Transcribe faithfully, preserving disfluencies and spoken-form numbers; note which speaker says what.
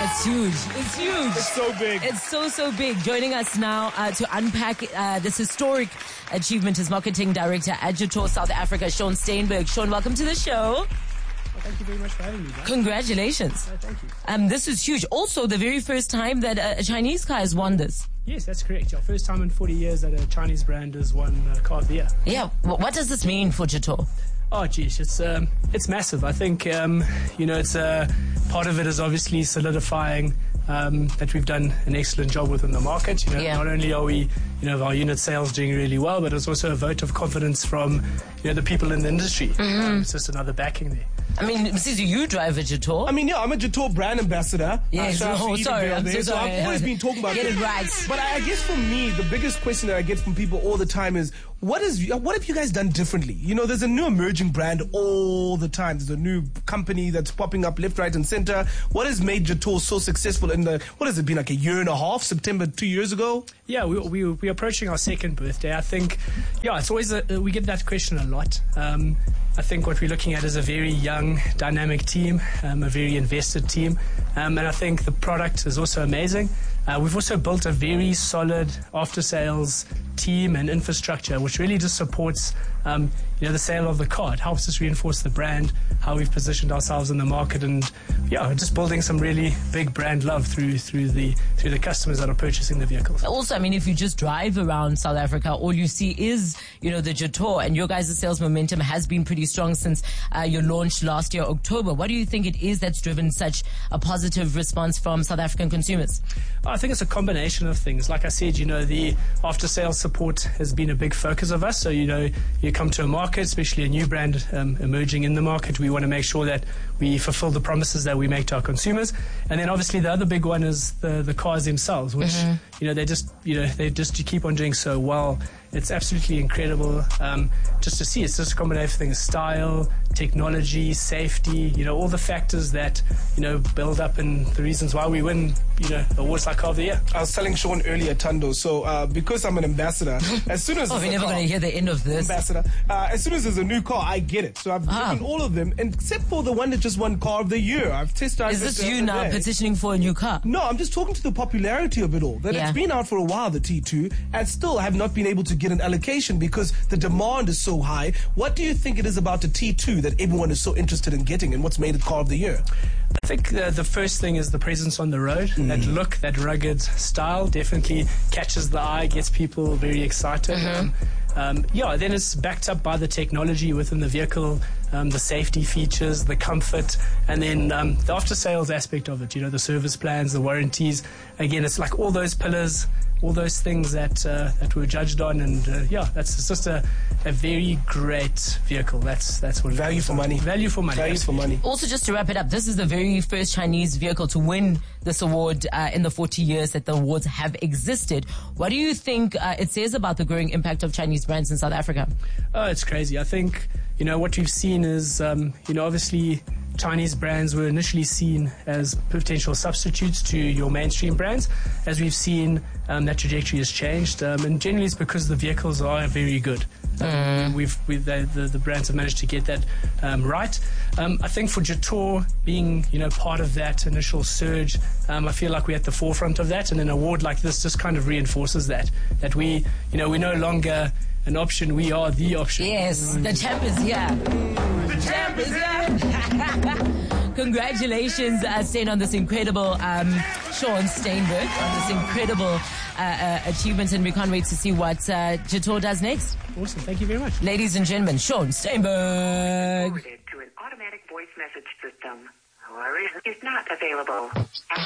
Speaker 1: it's huge. It's huge.
Speaker 2: It's so big.
Speaker 1: It's so, so big. Joining us now uh, to unpack uh, this historic achievement is Marketing Director at Jator South Africa, Sean Steinberg. Sean, welcome to the show.
Speaker 2: Well, thank you very much for having me, guys.
Speaker 1: Congratulations.
Speaker 2: Oh, thank you.
Speaker 1: Um, this is huge. Also, the very first time that a Chinese car has won this.
Speaker 2: Yes, that's correct. Our first time in forty years that a Chinese brand has won uh, Car of the Year.
Speaker 1: Yeah. What does this mean for Jator?
Speaker 2: Oh, geez, it's um, it's massive. I think um, you know, it's uh, part of it is obviously solidifying um, that we've done an excellent job within the market. You know,
Speaker 1: yeah.
Speaker 2: Not only are we, you know, our unit sales doing really well, but it's also a vote of confidence from, you know, the people in the industry.
Speaker 1: Mm-hmm.
Speaker 2: Um, it's just another backing there.
Speaker 1: I mean, Msisi, you drive a Jator.
Speaker 3: I mean, yeah, I'm a Jator brand ambassador.
Speaker 1: Yes,
Speaker 3: uh,
Speaker 1: oh, sorry, I'm so
Speaker 3: so
Speaker 1: sorry.
Speaker 3: I've always been talking about
Speaker 1: Get
Speaker 3: this.
Speaker 1: it right.
Speaker 3: But I, I guess for me, the biggest question that I get from people all the time is, what is, what have you guys done differently? You know, there's a new emerging brand all the time. There's a new company that's popping up left, right, and center. What has made Jator so successful in the, what has it been, like a year and a half, September two years ago?
Speaker 2: Yeah, we, we, we're approaching our second birthday. I think, yeah, it's always, a, we get that question a lot. Um, I think what we're looking at is a very young, dynamic team, um, a very invested team. Um, and I think the product is also amazing. Uh, we've also built a very solid after-sales team and infrastructure, which really just supports um, you know, the sale of the car. It helps us reinforce the brand, how we've positioned ourselves in the market, and yeah, just building some really big brand love through through the through the customers that are purchasing the vehicles.
Speaker 1: Also, I mean, if you just drive around South Africa, all you see is, you know, the Jator, and your guys' sales momentum has been pretty strong since uh, your launch last year, October. What do you think it is that's driven such a positive response from South African consumers?
Speaker 2: I think it's a combination of things. Like I said, you know, the after-sales support has been a big focus of us. So, you know, you come to a market, especially a new brand um, emerging in the market, we want to make sure that we fulfill the promises that we make to our consumers. And then obviously the other big one is the, the cars themselves, which, mm-hmm. you know, they just, you know, they just keep on doing so well. It's absolutely incredible um, just to see. It's just a combination of things: style, technology, safety, you know, all the factors that, you know, build up and the reasons why we win, you know, awards like Car of the Year.
Speaker 3: I was telling Sean earlier, Tando, so uh, because I'm an ambassador, as soon as...
Speaker 1: oh, we're never going to hear the end of this.
Speaker 3: Ambassador. Uh, as soon as there's a new car, I get it. So I've
Speaker 1: ah.
Speaker 3: driven all of them, except for the one that just won Car of the Year. I've tested
Speaker 1: Is this you now day. petitioning for a new car?
Speaker 3: No, I'm just talking to the popularity of it all. That
Speaker 1: yeah.
Speaker 3: it's been out for a while, the T two, and still have not been able to get an allocation because the demand is so high. What do you think it is about the T two that everyone is so interested in getting, and what's made it Car of the Year?
Speaker 2: I think uh, the first thing is the presence on the road. Mm. That look, that rugged style definitely catches the eye, gets people very excited. Mm-hmm. Um, um, yeah, then it's backed up by the technology within the vehicle, um, the safety features, the comfort, and then um, the after-sales aspect of it, you know, the service plans, the warranties. Again, it's like all those pillars, all those things that uh, that we're judged on, and uh, yeah, that's it's just a, a very great vehicle. That's that's what
Speaker 3: value for money.
Speaker 2: Value for money.
Speaker 3: Value for money.
Speaker 1: Also, just to wrap it up, this is the very first Chinese vehicle to win this award uh, in the forty years that the awards have existed. What do you think uh, it says about the growing impact of Chinese brands in South Africa?
Speaker 2: Oh, it's crazy. I think, you know, what we've seen is, um, you know, obviously Chinese brands were initially seen as potential substitutes to your mainstream brands. As we've seen, um, that trajectory has changed, um, and generally it's because the vehicles are very good. Um, we've, we've the, the, the brands have managed to get that um, right. Um, I think for Jator being, you know, part of that initial surge, um, I feel like we're at the forefront of that, and an award like this just kind of reinforces that. That we, you know, we're no longer an option, we are the option.
Speaker 1: Yes, the champ is here. The champ is here. Congratulations, uh, staying on this incredible, um, Sean Steinberg, on this incredible uh, uh, achievement, and we can't wait to see what uh, Jator does next.
Speaker 2: Awesome, thank you very much.
Speaker 1: Ladies and gentlemen, Sean Steinberg.
Speaker 4: Forwarded to an automatic voice message system. However, is not available.